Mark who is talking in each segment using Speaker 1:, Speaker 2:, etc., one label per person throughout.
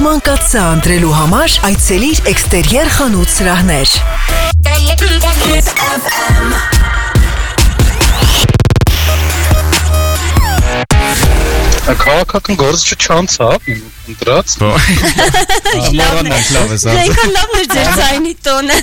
Speaker 1: Մանկացա ընտրելու համար այցելիր Էքստերիեր խանութ սրահներ։
Speaker 2: Քաղաքական գործը չանցավ, ընտրած։
Speaker 3: Լավ է,
Speaker 4: լավն էր ձեր ձայնի տոնը։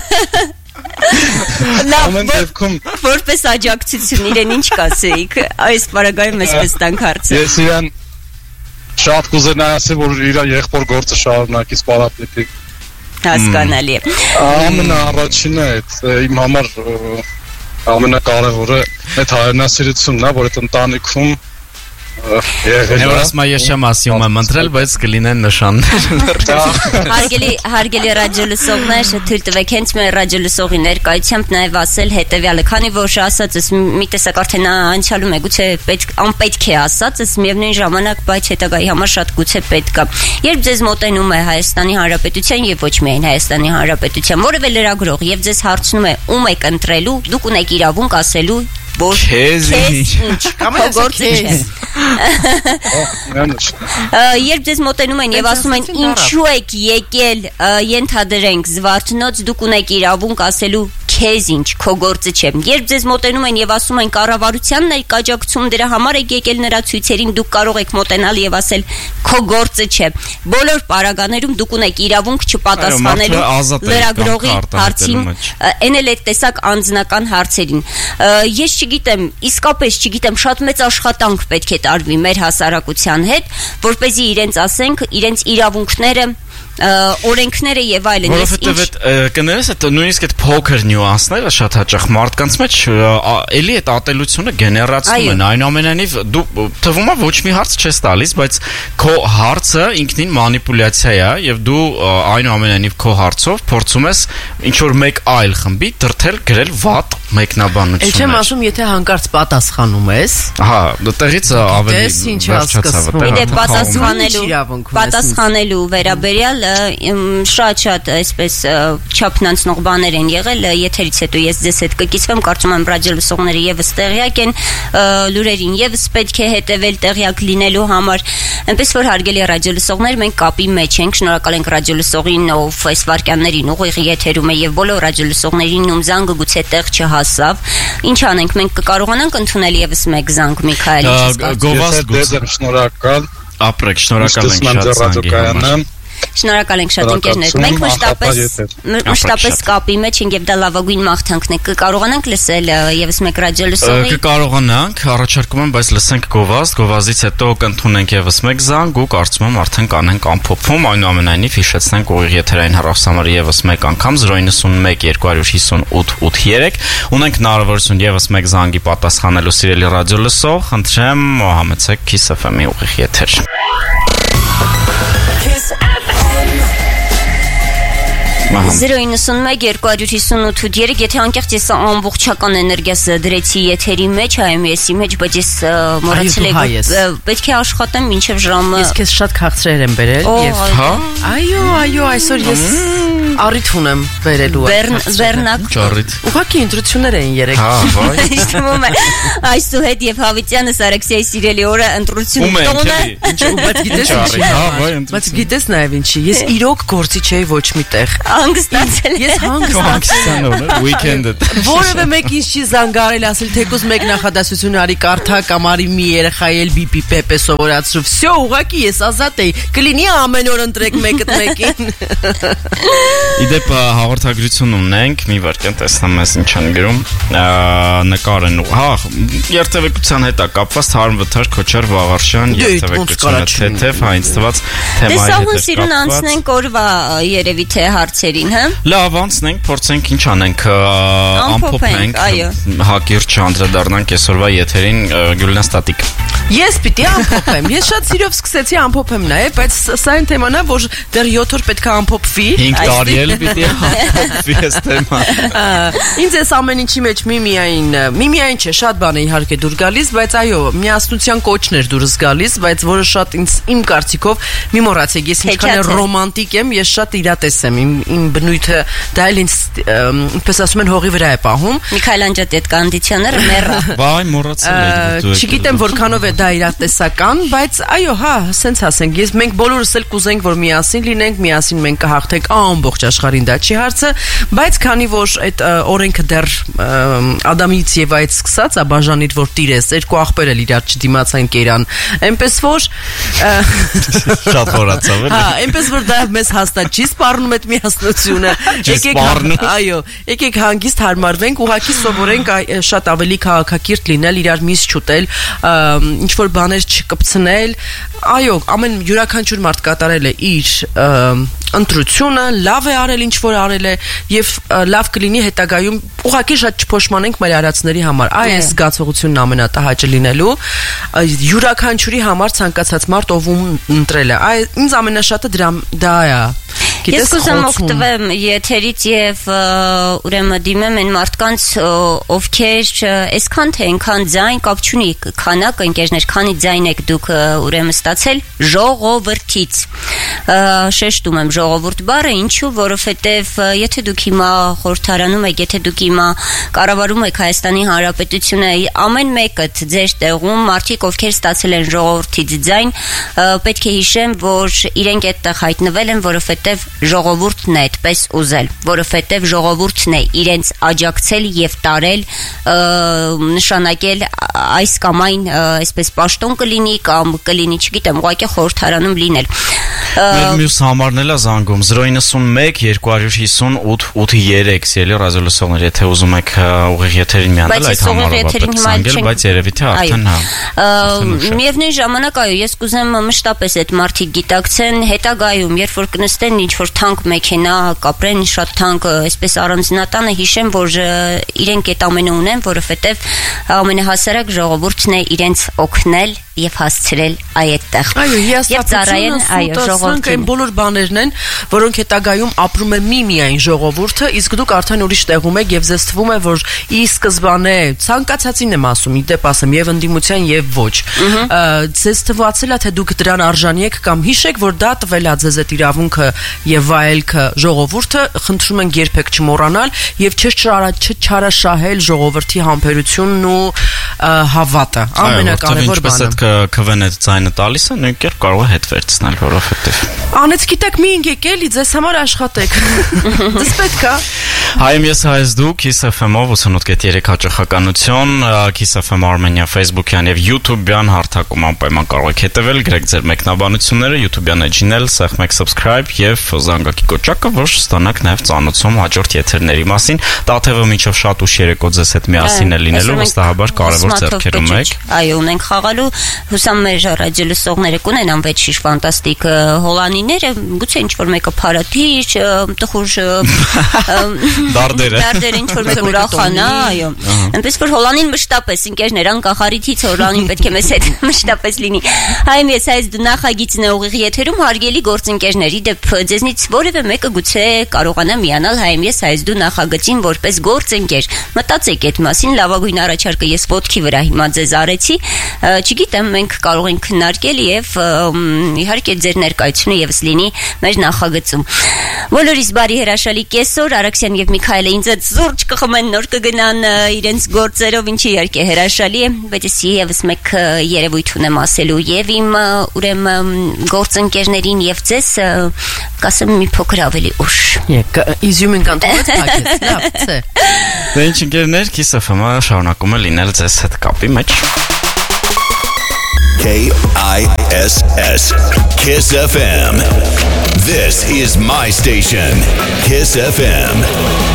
Speaker 4: Լավ, որպես աջակցություն իրեն ինչ կասեիք, այս պարագայում այսպես տանք հարցը։
Speaker 2: Ես իրան շատ կուզենայի ասել, որ իր եղբոր գործը շարունակի սպարապետի։
Speaker 4: Հասկանալի է։
Speaker 2: Ամենաառաջինը իմ համար ամենակարևորը այդ հայրենասիրությունն է, որ այդ ընտանիքում
Speaker 3: Եվրասմա ես չեմ ասում եմ ընտրել, բայց կլինեն նշաններ։
Speaker 4: Հարգելի ռադիոլսողներ, թույլ տվեք հենց մեր ռադիոլսողի ներկայությամբ նաև ասել հետևյալը, քանի որ ասածս մի տեսակ արդեն անցյալում է, գուցե անպետք է ասածս, միևնույն ժամանակ, բայց հետագայի համար շատ գուցե պետք է։ Երբ ձեզ մոտենում է Հայաստանի Հանրապետության եւ ոչ միայն Հայաստանի Հանրապետության որևէ լրագրող եւ ձեզ հարցնում է ում եք ընտրելու, դուք ունեք իրավունք ասելու որ
Speaker 3: քեզ ինչ
Speaker 4: գործը չէ։ Երբ ձեզ մոտենում են եւ ասում են ինչու եք եկել ենթադրենք Զվարթնոց, դուք ունեք իրավունք ասելու քեզ ինչ, քո գործը չէ։ Երբ ձեզ մոտենում են եւ ասում են կառավարությանն եք աջակցում, դրա համար եք եկել նրա ցույցերին, դուք կարող եք մոտենալ եւ ասել քո գործը չէ։ Բոլոր պարագաներում դուք ունեք իրավունք չպատասխանելու լրագրողի հարցին, այն էլ այդ տեսակ անձնական հարցերին։ Ես չգիտեմ, իսկապես չգիտեմ, շատ մեծ աշխատանք պետք է տարվի մեր հասարակության հետ, որպեսզի իրենց ասենք, իրենց իրավունքները օրենքները եւ այլն
Speaker 3: որովհետեւ կներես այդ նույնիսկ այդ փոքր նյուանսները շատ հաճախ մարդկանց մեջ էլի այդ ատելությունը գեներացնում են այնուամենայնիվ դու թվում է ոչ մի հարց չես տալիս բայց քո հարցը ինքնին մանիպուլյացիա է եւ դու այնուամենայնիվ քո հարցով փորձում ես ինչ որ մեկ այլ խմբի դրթել գրել վատ մեկնաբանություն։
Speaker 5: Չեմ ասում, եթե հանկարծ պատասխանում ես։
Speaker 3: Հա, դեռից ավելի
Speaker 4: պատասխանելու վերաբերյալ շատ այսպես չափնանցնող բաներ են եղել, եթերից հետո ես ձեզ հետ կկիսվեմ, կարծում եմ ռադիոլսողները եւս տեղյակ են, լուրերին եւս պետք է հետևել տեղյակ լինելու համար, այնպես որ հարգելի ռադիոլսողներ, մենք կապի մեջ ենք, շնորհակալ ենք ռադիոլսողին, ով այս վարքյաններին ուղիղ եթերում է եւ բոլոր ռադիոլսողներին, ում զանգը գուցե տեղ չհասավ, ինչ անենք, մենք կկարողանանք ընդունել եւս մեկ զանգ, Միքայել,
Speaker 2: շնորհակալ,
Speaker 3: ապրեք, շնորհակալ ենք շատ զանգի համար։
Speaker 4: Շնորհակալ ենք շատ ընկերներ։ Մենք մշտապես կապի մեջ ենք եւ դա լավագույն մաղթանքն է։ Կկարողանանք լսել եւս մեկ ռադիոլսողի։
Speaker 3: Կկարողանանք, առաջարկում եմ, բայց լսենք գովազդից հետո կընդունենք եւս մեկ զանգ ու կարծում եմ արդեն կանենք ամփոփում, այնուամենայնիվ հիշեցնենք ուղիղ եթերային հեռախոսամարը եւս մեկ անգամ 091 258 853 ունենք հնարավորություն եւս մեկ զանգի պատասխանելու սիրելի ռադիոլսող, խնդրեմ համեցեք Kiss FM-ի ուղիղ եթեր։
Speaker 4: Ահա 091-258-8 եթե անկեղծ ես ամբողջական էներգիաս դրեցի եթերի մեջ, IMS-ի մեջ, բայց ես մոռացել եմ պետք է աշխատեմ մինչև ժամը։
Speaker 5: Ես քեզ շատ քաղցրեր եմ բերել եւ հա։ Այո, այսօր ես առիթ ունեմ բերելու։
Speaker 4: Բեռնակ։
Speaker 5: Ուղղակի ընտրություններ էին երեք։
Speaker 3: Հա, վայ։
Speaker 4: Իստում է Այսուհետ եւ Հավիտյանը Սարաքսիայի սիրելի օրը ընտրություն տոնը։
Speaker 5: Բայց գիտես նաեւ ինչի, ես իրոք գործի չէի ոչ միտեղ։
Speaker 4: Հանգստացել
Speaker 5: ես
Speaker 3: հանգստացել weekend-ը
Speaker 5: որևէ մեկ ինչ չի զանգարել ասել թեկուզ մեկ նախադասություն արի կարդա կամ արի մի երեխայի էլ բիպի պեպե սովորացրու վсё ուղղակի ես ազատ էի կլինի ամեն օր ընտրեք մեկը մեկին
Speaker 3: Իդեպ հաղորդագրություն ունենք մի վարքյան տեսնեմ ես ինչ են գրում նկարեն հա երթևեկության հետ է կապված Թարմ Վթար Քոչար Վաղարշյան երթևեկությունը թեթև հա ինձ թվաց թեմայի հետ
Speaker 4: Տեսահուն սիրուն անցնենք օրվա երևի թե հարցերին, հա։
Speaker 3: Լավ, անցնենք, փորձենք ինչ անենք, ամփոփենք, հակիրճ անդրադառնանք այսօրվա եթերին Գյուլնա Ստատիկ։
Speaker 5: Ես պիտի ամփոփեմ։ Ես շատ սիրով սկսեցի ամփոփեմ նաև, բայց սա այն թեման է, որ դեռ 7 օր պետք է ամփոփվի։
Speaker 3: 5 տարի Ել պիտի հաղթի այս թեման։
Speaker 5: Ինձ այս ամեն ինչի մեջ միայն չէ, շատ բան է իհարկե դուր գալիս, բայց այո, միասնության կոչն էր դուրս գալիս, բայց որը շատ իմ կարծիքով մի մոռացեք, ես ինչքան ռոմանտիկ եմ, ես շատ իրատես եմ, իմ բնույթը դա էլ ինձ ինչպես ասում են հողի վրա է պահում։
Speaker 4: Միքայել Անջատետ կոնդիցիոները մեռա։
Speaker 3: Վայ, մոռացել եմ։
Speaker 5: Չգիտեմ որքանով է դա իրատեսական, բայց այո, հա, սենց ասենք, մենք բոլորս էլ կուզենք, որ միասին լինենք, միասին մենք կհաղթենք ամբողջ աշխարհին, դա չի հարցը, բայց քանի որ այդ օրենքը դեռ Ադամից եւ այդ սկսած է բաժանիր որ տիրես, երկու աղբեր էլ իրար չդիմացան կերան, այնպես որ
Speaker 3: շատ մոռացավ էլի։
Speaker 5: Հա, այնպես որ դա մեզ հաստատ չի սպառնում այդ միասնությունը։ Այո, եկեք հանգիստ հարմարվենք, ուղղակի սովորենք շատ ավելի քաղաքակիրթ լինել, իրար միս չուտել, ինչ որ բաներ չկպցնել։ Այո, ամեն յուրաքանչյուր մարդ կատարել է իր ընտրությունը, լավ է արել ինչ որ արել է եւ լավ կլինի հետագայում ուղղակի շատ չփոշմանենք մեր արածների համար։ Այս զգացողությունն ամենատահաճը լինելու յուրաքանչյուրի համար ցանկացած մարդ ով ընտրել է։ Ինձ ամենաշատը դա է։
Speaker 4: Ես կուզեմ օգտվեմ եթերից եւ ուրեմն դիմեմ այն մարդկանց, ովքեր այսքան թե այնքան ձայն կապ չունի քանակ ընկերներ, քանի ձայն եք դուք ուրեմն ստացել ժողովրդից։ Շեշտում եմ ժողովուրդ բառը, ինչու, որովհետեւ եթե դուք հիմա խորհրդարանում եք, եթե դուք հիմա կառավարում եք Հայաստանի Հանրապետությունը, ամեն մեկը ձեր տեղում մարդիկ, ովքեր ստացել են ժողովրդից ձայն, պետք է հիշեմ, որ իրենք այդտեղ հայտնվել են, որովհետեւ ժողովուրդն է այդպես ուզել, որովհետև ժողովուրդն է իրենց աջակցել եւ տարել, նշանակել այս կամ այն, այսպես պաշտոն կլինի կամ կլինի, չգիտեմ, ուղղակի խորհրդարանում լինել։
Speaker 3: Մեր մյուս համարն էլ է զանգում 091 258 803 ելի ռադիոլսողներ, եթե ուզում եք ուղիղ եթերին միանալ այդ համարով ապացուցել, բայց երևի թե արդեն
Speaker 4: միևնույն ժամանակ այո, ես կուզեմ մշտապես այդ մարդիկ գիտակցեն հետագայում, երբ որ կնստեն ինչ որ թանկ մեքենա կապրեն, շատ թանկ այսպես առանձնատանը, հիշեմ, որ իրենք այդ ամենը ունեն, որովհետև ամենահասարակ ժողովուրդն է իրենց օգնել եւ հասցրել այդտեղ։
Speaker 5: Այո, հիասթափությունը, սուտացանք այն բոլոր բաներն են, որոնք հետագայում ապրում է միայն ժողովուրդը, իսկ դուք արդեն ուրիշ տեղում եք եւ ձեզ թվում է, որ ի սկզբանե ցանկացածին եմ ասում, ի դեպ ասեմ, եւ ընդդիմության եւ ոչ։ Ձեզ թվացել է, թե դուք դրան արժանի եք կամ հիշեք, որ դա տվել է ձեզ այդ իրավունքը եւ վայելքը ժողովուրդը, խնդրում ենք երբեք չմոռանալ եւ չչարաշահել ժողովրդի համբերությունն ու հավատը։ Ամենակարևոր բանը։
Speaker 3: Քվեն այդ ձայնը տալիս է, նույն կերպ կարող է հետ վերցնել, որովհետեւ
Speaker 5: անեց գիտեք մի ինքեք էլի ձեզ համար աշխատեք։ Դες պետք է։
Speaker 3: Հայեմ ես հայես դու Kiss FM-ով 88.3 հաճախականություն, Kiss FM Armenia Facebook-յան եւ YouTube-յան հարթակում անպայման կարող եք հետեւել, գրեք ձեր մեկնաբանությունները YouTube-յան էջին էլ սեղմեք subscribe եւ զանգակի կոճակը, որ ստանաք նաեւ ծանոթում հաջորդ եթերների մասին։ Տաթևը մինչեւ շատ ուշ երեկո ձեզ հետ միասին է լինելու, վստահաբար կարևոր ձեռքերում եք։
Speaker 4: Այո, ունենք խաղալու, հուսամ մեր ռադիոլսողները կունենան վեճ ֆանտաստիկ հոլանիները, գուցե ինչ որ մեկը փարաթիչ, տխուր
Speaker 3: դարդեր
Speaker 4: ինչ որ մեկ ուրախանա, այո։ Այնպես որ հոլանին մշտապես ընկերներ անկախարիթից հոլանին պետք է մեզ հետ մշտապես լինի։ Հայեմ ես այս դու նախագիծն է ուղիղ եթերում հարգելի գործընկերների դեպ ձեզնից որևէ մեկը գուցե կարողանա միանալ հայեմ ես այս դու նախագծին որպես գործընկեր։ Մտածեք այդ մասին, լավագույն առաջարկը ես ոտքի վրա հիմա ձեզ արեցի, չգիտեմ, մենք կարող ենք քննարկել եւ իհարկե ձեր ներկայությունը եւս լինի մեր նախագծում։ Բոլորիս բարի հրաշալի կեսօր, Արաքսյան եւ Միքայելը ինձ այդ զուրջ կխմեն, նոր կգնան իրենց գործերով, ինչի իհարկե հրաշալի է, բայց ես եւս մեկ երևույթ ունեմ ասելու եւ իմ ուրեմն գործընկերներին եւ ձեզ կասեմ մի փոքր ավելի ուշ։
Speaker 5: Եկ իզյումին կանտոմից փակեց, լավ, ցե։
Speaker 3: Դե ինչ ընկերներ, Kiss FM-ը շարունակում է լինել ձեզ հետ կապի մեջ։
Speaker 6: KISS Kiss FM. This is my station, Kiss FM.